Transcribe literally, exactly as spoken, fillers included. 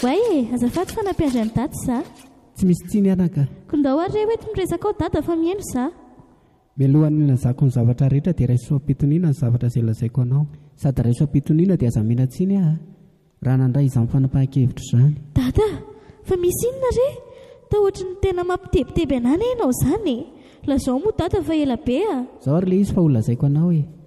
Way e, azafady fa nampiandry any dada za. Tsy misy tsiny anaka. Kondao ary hoe ty miresaka ao dada fa mihaino za. Mialohan'ny lazako ny zavatra rehetra dia raisoa am-pitoniana ny zavatra izay lazaiko anao. Sady raisoa am-pitoniana dia aza mena tsiny aho raha nandray izany fanapahan-kevitra izany. Dada, fa misy inona re? Tao ohatry ny tena mampitebiteby anany ianao izany. Lazao moa dada fa ela be a. Izao ary ilay izy fa ho lazaiko anao e.